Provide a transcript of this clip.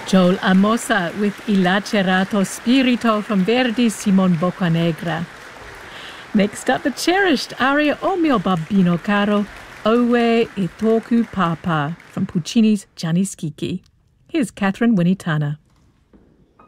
Joel Amosa with Il Lacerato Spirito from Verdi's Simon Boccanegra. Next up, the cherished aria O mio babbino caro, Owe e toku papa from Puccini's Gianni Schicchi. Here's Catherine Winnie Tanner.